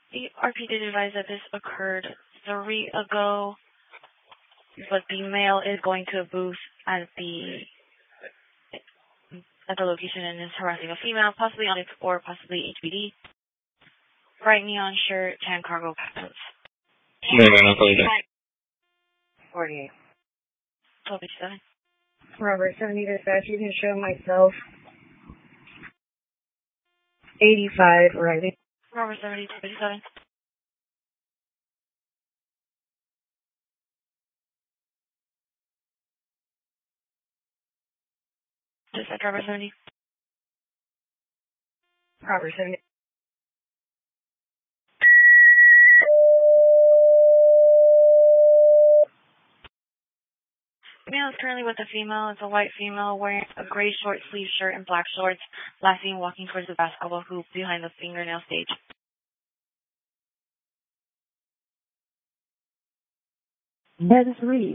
The RPD advised that this occurred 3 ago, but the male is going to a booth at the location and is harassing a female, possibly on it or possibly HBD. Bright neon shirt, tan cargo pants. 48. 1257. Robert 70 dispatch, you can show myself 85 arriving. Robert 70, 1257. Dispatch Robert 70. Robert 70. Male is currently with a female. It's a white female wearing a gray short sleeve shirt and black shorts, last seen walking towards the basketball hoop behind the fingernail stage. Bed 3.